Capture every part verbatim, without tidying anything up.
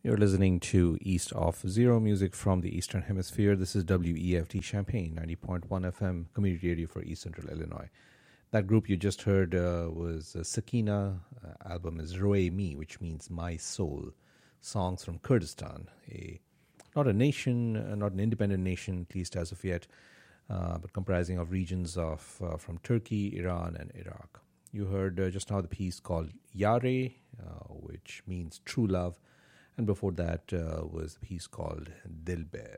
You're listening to East of Zero music from the Eastern Hemisphere. This is W E F T Champaign, ninety point one F M, community radio for East Central Illinois. That group you just heard uh, was uh, Sakina. Uh, album is Roe Mi, which means my soul. Songs from Kurdistan, a not a nation, uh, not an independent nation, at least as of yet, uh, but comprising of regions of uh, from Turkey, Iran, and Iraq. You heard uh, just now the piece called Yare, uh, which means true love. And before that uh, was a piece called Dilber.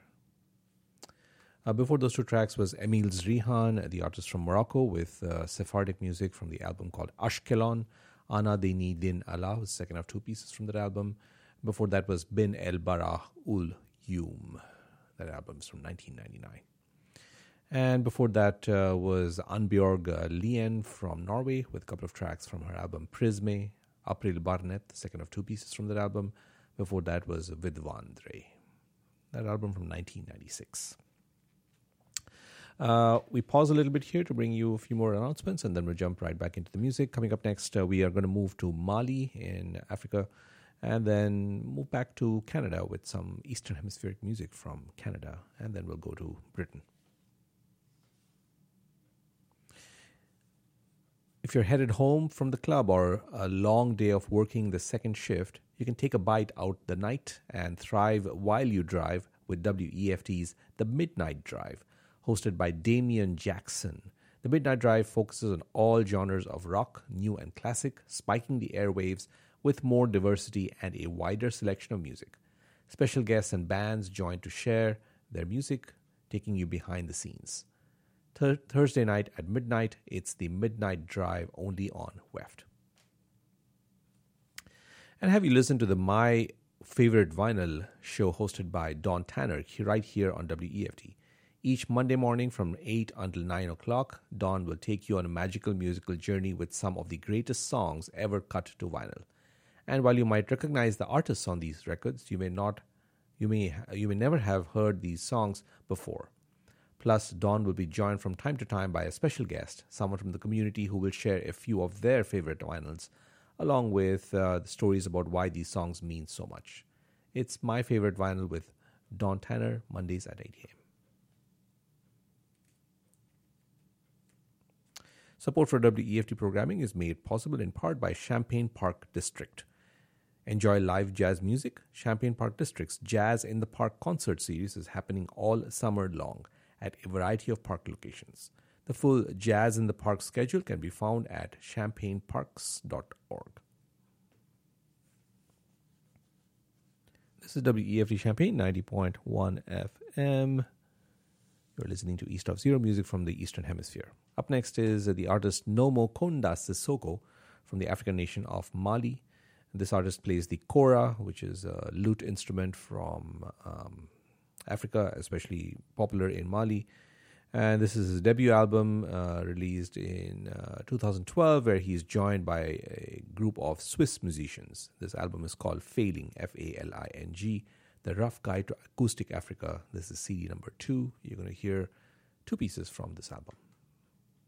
Uh, before those two tracks was Emil Zrihan, the artist from Morocco, with uh, Sephardic music from the album called Ashkelon. Ana Deni Din Allah was the second of two pieces from that album. Before that was Bin El Barah Ul Yum. That album is from nineteen ninety-nine. And before that uh, was Anbjorg uh, Lien from Norway with a couple of tracks from her album Prisme. April Barnett, the second of two pieces from that album. Before that was Vidvandre, that album from nineteen ninety-six. Uh, we pause a little bit here to bring you a few more announcements, and then we'll jump right back into the music. Coming up next, uh, we are going to move to Mali in Africa, and then move back to Canada with some Eastern Hemispheric music from Canada, and then we'll go to Britain. If you're headed home from the club or a long day of working the second shift, you can take a bite out the night and thrive while you drive with W E F T's The Midnight Drive, hosted by Damian Jackson. The Midnight Drive focuses on all genres of rock, new and classic, spiking the airwaves with more diversity and a wider selection of music. Special guests and bands join to share their music, taking you behind the scenes. Th- Thursday night at midnight, it's the Midnight Drive only on W E F T. And have you listened to the My Favorite Vinyl show hosted by Don Tanner right here on W E F T? Each Monday morning from eight until nine o'clock, Don will take you on a magical musical journey with some of the greatest songs ever cut to vinyl. And while you might recognize the artists on these records, you may not, you may, you may never have heard these songs before. Plus, Don will be joined from time to time by a special guest, someone from the community who will share a few of their favorite vinyls, along with uh, the stories about why these songs mean so much. It's My Favorite Vinyl with Don Tanner, Mondays at eight a.m. Support for W E F T programming is made possible in part by Champaign Park District. Enjoy live jazz music. Champaign Park District's Jazz in the Park concert series is happening all summer long at a variety of park locations. The full Jazz in the Park schedule can be found at champaign parks dot org. This is W E F T Champaign, ninety point one F M. You're listening to East of Zero music from the Eastern Hemisphere. Up next is the artist Nomo Konda Sissoko from the African nation of Mali. This artist plays the kora, which is a lute instrument from um, Africa, especially popular in Mali. And this is his debut album uh, released in uh, two thousand twelve, where he's joined by a group of Swiss musicians. This album is called Failing, F A L I N G, The Rough Guide to Acoustic Africa. This is C D number two. You're going to hear two pieces from this album.